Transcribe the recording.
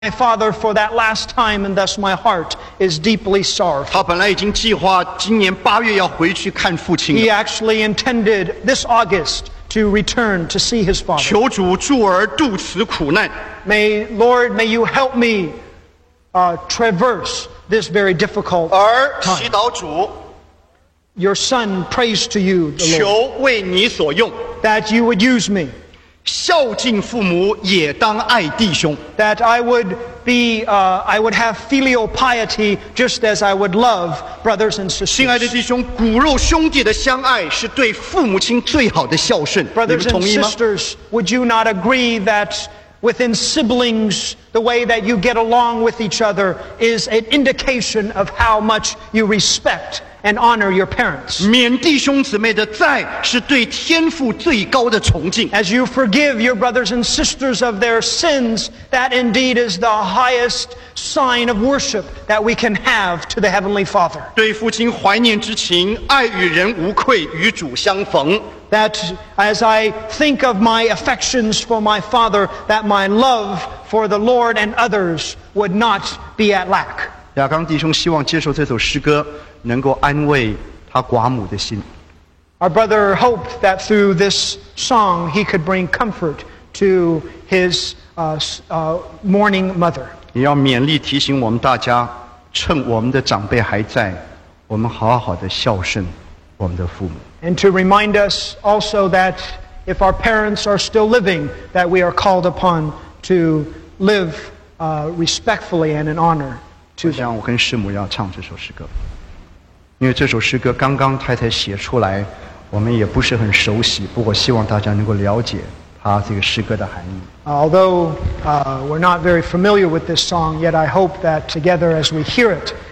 my father for that last time, and thus my heart is deeply sorrowful. 他本来已经计划今年8月要回去看父亲 He 的。 actually intended this August to return to see his father. 求主助儿渡此苦难， Lord, may you help me traverse this very difficult 而祈 time. 祷主 Your son prays to you, the Lord, 求为你所用， that you would use me, 孝敬父母也当爱弟兄。 that I would have filial piety just as I would love brothers and 亲爱的 sisters. 弟兄，骨肉兄弟的相爱是对父母亲最好的孝顺，你们 Brothers and 同意吗？ sisters, would you not agree that within siblings, the way that you get along with each other is an indication of how much you respect and honor your parents? 免弟兄姊妹的债是对天父最高的崇敬。 As you forgive your brothers and sisters of their sins, that indeed is the highest sign of worship that we can have to the Heavenly Father. 对父亲怀念之情，爱与人无愧，与主相逢。 That as I think of my affections for my father, that my love for the Lord and others would not be at lack. 亚刚弟兄希望接受这首诗歌，能够安慰他寡母的心。 Our brother hoped that through this song he could bring comfort to his mourning mother. 也要勉励提醒我们大家，趁我们的长辈还在，我们好好的孝顺我们的父母。 And to remind us also that if our parents are still living, that we are called upon to live respectfully and in honor 我 to them. 想我跟师母要唱这首诗歌，因为这首诗歌刚刚太太写出来，我们也不是很熟悉，不过希望大家能够了解它这个诗歌的含义。 Although we're not very familiar with this song, yet I hope that together as we hear it,